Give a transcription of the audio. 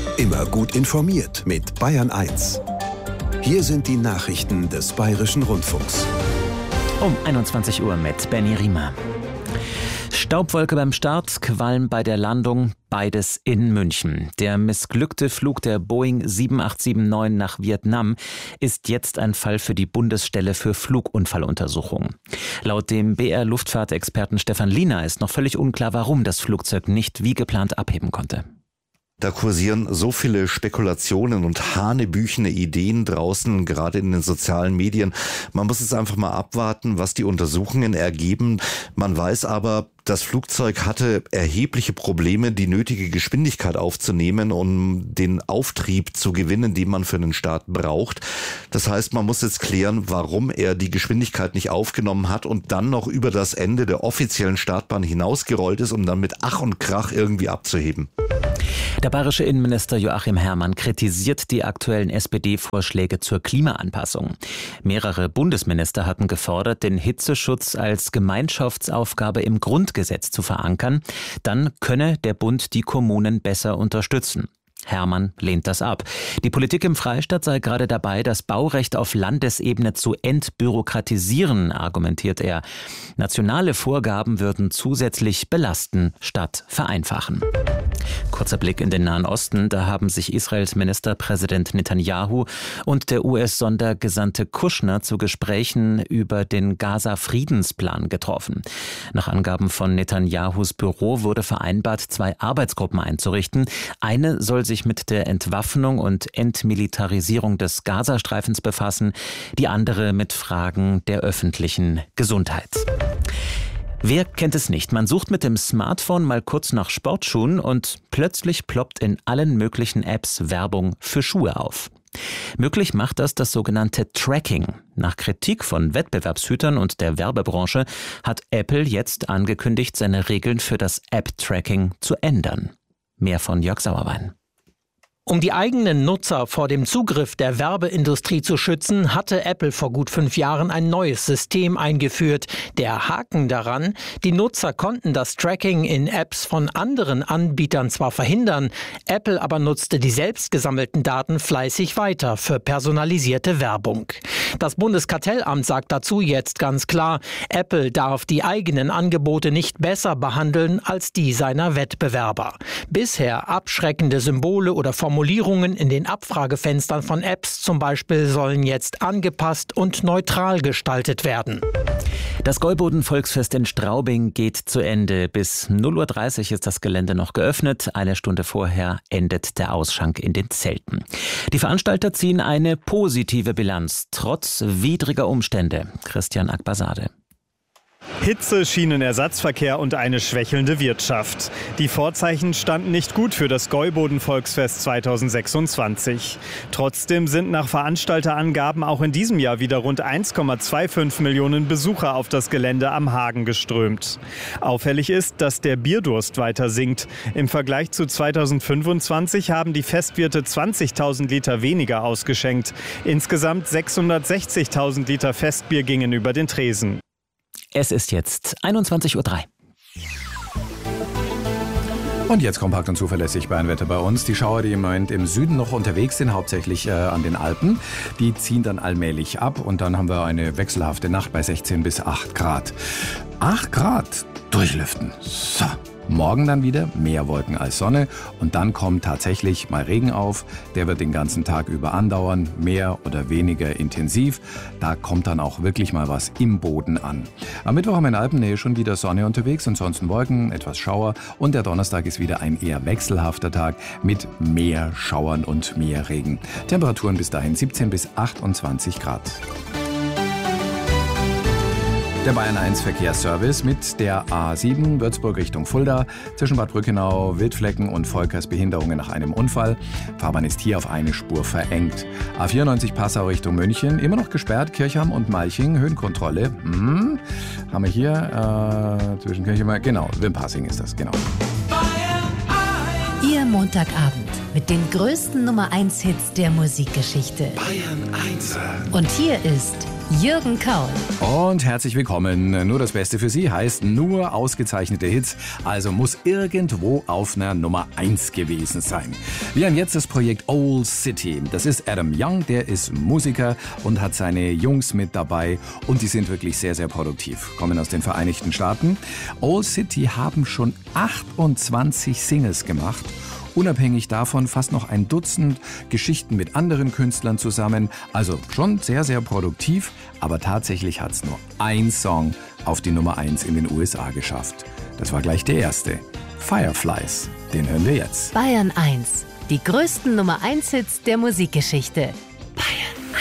Immer gut informiert mit Bayern 1. Hier sind die Nachrichten des Bayerischen Rundfunks. Um 21 Uhr mit Benny Riemer. Staubwolke beim Start, Qualm bei der Landung, beides in München. Der missglückte Flug der Boeing 7879 nach Vietnam ist jetzt ein Fall für die Bundesstelle für Flugunfalluntersuchungen. Laut dem BR-Luftfahrtexperten Stefan Liener ist noch völlig unklar, warum das Flugzeug nicht wie geplant abheben konnte. Da kursieren so viele Spekulationen und hanebüchene Ideen draußen, gerade in den sozialen Medien. Man muss jetzt einfach mal abwarten, was die Untersuchungen ergeben. Man weiß aber, das Flugzeug hatte erhebliche Probleme, die nötige Geschwindigkeit aufzunehmen, um den Auftrieb zu gewinnen, den man für einen Start braucht. Das heißt, man muss jetzt klären, warum er die Geschwindigkeit nicht aufgenommen hat und dann noch über das Ende der offiziellen Startbahn hinausgerollt ist, um dann mit Ach und Krach irgendwie abzuheben. Der bayerische Innenminister Joachim Herrmann kritisiert die aktuellen SPD-Vorschläge zur Klimaanpassung. Mehrere Bundesminister hatten gefordert, den Hitzeschutz als Gemeinschaftsaufgabe im Grundgesetz zu verankern. Dann könne der Bund die Kommunen besser unterstützen. Herrmann lehnt das ab. Die Politik im Freistaat sei gerade dabei, das Baurecht auf Landesebene zu entbürokratisieren, argumentiert er. Nationale Vorgaben würden zusätzlich belasten statt vereinfachen. Kurzer Blick in den Nahen Osten. Da haben sich Israels Ministerpräsident Netanyahu und der US-Sondergesandte Kushner zu Gesprächen über den Gaza-Friedensplan getroffen. Nach Angaben von Netanyahus Büro wurde vereinbart, 2 Arbeitsgruppen einzurichten. Eine soll sich mit der Entwaffnung und Entmilitarisierung des Gazastreifens befassen, die andere mit Fragen der öffentlichen Gesundheit. Wer kennt es nicht? Man sucht mit dem Smartphone mal kurz nach Sportschuhen und plötzlich ploppt in allen möglichen Apps Werbung für Schuhe auf. Möglich macht das sogenannte Tracking. Nach Kritik von Wettbewerbshütern und der Werbebranche hat Apple jetzt angekündigt, seine Regeln für das App-Tracking zu ändern. Mehr von Jörg Sauerwein. Um die eigenen Nutzer vor dem Zugriff der Werbeindustrie zu schützen, hatte Apple vor gut 5 Jahren ein neues System eingeführt. Der Haken daran: Die Nutzer konnten das Tracking in Apps von anderen Anbietern zwar verhindern, Apple aber nutzte die selbst gesammelten Daten fleißig weiter für personalisierte Werbung. Das Bundeskartellamt sagt dazu jetzt ganz klar, Apple darf die eigenen Angebote nicht besser behandeln als die seiner Wettbewerber. Bisher abschreckende Symbole oder Formulierungen in den Abfragefenstern von Apps zum Beispiel sollen jetzt angepasst und neutral gestaltet werden. Das Gäuboden-Volksfest in Straubing geht zu Ende. Bis 0:30 Uhr ist das Gelände noch geöffnet. Eine Stunde vorher endet der Ausschank in den Zelten. Die Veranstalter ziehen eine positive Bilanz, trotz widriger Umstände. Christian Akbasade. Hitze, Schienenersatzverkehr und eine schwächelnde Wirtschaft. Die Vorzeichen standen nicht gut für das Gäuboden-Volksfest 2026. Trotzdem sind nach Veranstalterangaben auch in diesem Jahr wieder rund 1,25 Millionen Besucher auf das Gelände am Hagen geströmt. Auffällig ist, dass der Bierdurst weiter sinkt. Im Vergleich zu 2025 haben die Festwirte 20.000 Liter weniger ausgeschenkt. Insgesamt 660.000 Liter Festbier gingen über den Tresen. Es ist jetzt 21:03 Uhr. Und jetzt kompakt und zuverlässig Bayernwetter bei uns. Die Schauer, die im Moment im Süden noch unterwegs sind, hauptsächlich an den Alpen, die ziehen dann allmählich ab. Und dann haben wir eine wechselhafte Nacht bei 16 bis 8 Grad. 8 Grad durchlüften. So. Morgen dann wieder mehr Wolken als Sonne und dann kommt tatsächlich mal Regen auf. Der wird den ganzen Tag über andauern, mehr oder weniger intensiv. Da kommt dann auch wirklich mal was im Boden an. Am Mittwoch haben wir in Alpennähe schon wieder Sonne unterwegs, ansonsten Wolken, etwas Schauer und der Donnerstag ist wieder ein eher wechselhafter Tag mit mehr Schauern und mehr Regen. Temperaturen bis dahin 17 bis 28 Grad. Der Bayern 1 Verkehrsservice mit der A7 Würzburg Richtung Fulda. Zwischen Bad Brückenau, Wildflecken und Volkers Behinderungen nach einem Unfall. Fahrbahn ist hier auf eine Spur verengt. A94 Passau Richtung München. Immer noch gesperrt. Kirchham und Malching. Höhenkontrolle. Haben wir hier zwischen Kirchham. Genau, Wimpassing ist das. Genau. Ihr Montagabend mit den größten Nummer 1 Hits der Musikgeschichte. Bayern 1. Und hier ist Jürgen Kaul. Und herzlich willkommen. Nur das Beste für Sie heißt nur ausgezeichnete Hits, also muss irgendwo auf einer Nummer 1 gewesen sein. Wir haben jetzt das Projekt Old City. Das ist Adam Young, der ist Musiker und hat seine Jungs mit dabei und die sind wirklich sehr, sehr produktiv. Kommen aus den Vereinigten Staaten. Old City haben schon 28 Singles gemacht. Unabhängig davon fast noch ein Dutzend Geschichten mit anderen Künstlern zusammen. Also schon sehr, sehr produktiv. Aber tatsächlich hat es nur ein Song auf die Nummer 1 in den USA geschafft. Das war gleich der erste. Fireflies. Den hören wir jetzt. Bayern 1. Die größten Nummer 1 Hits der Musikgeschichte.